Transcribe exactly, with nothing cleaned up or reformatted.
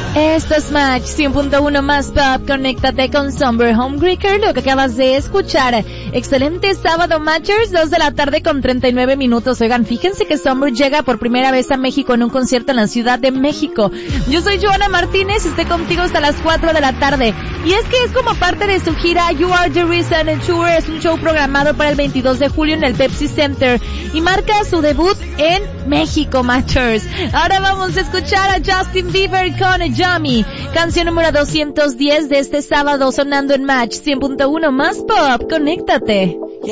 Esto es Match cien punto uno más Pop. Conéctate con Summer Homebreaker, lo que acabas de escuchar. Excelente sábado, Matchers, dos de la tarde con treinta y nueve minutos. Oigan, fíjense que Summer llega por primera vez a México en un concierto en la Ciudad de México. Yo soy Joana Martínez y estoy contigo hasta las cuatro de la tarde. Y es que es como parte de su gira You Are the Reason Tour. Es un show programado para el veintidós de julio en el Pepsi Center y marca su debut en México, Matchers. Ahora vamos a escuchar a Justin Bieber con Yummy, canción número doscientos diez de este sábado, sonando en Match cien punto uno más Pop. Conéctate.